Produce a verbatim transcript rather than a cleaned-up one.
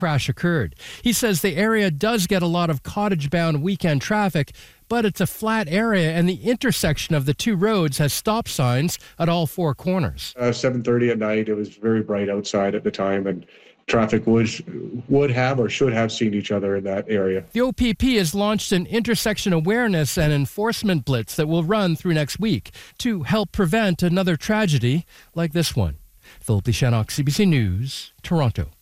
crash occurred. He says the area does get a lot of cottage-bound weekend traffic, but it's a flat area and the intersection of the two roads has stop signs at all four corners. Uh, seven thirty at night, it was very bright outside at the time, and traffic would, would have or should have seen each other in that area. The O P P has launched an intersection awareness and enforcement blitz that will run through next week to help prevent another tragedy like this one. Philip Lishanok, C B C News, Toronto.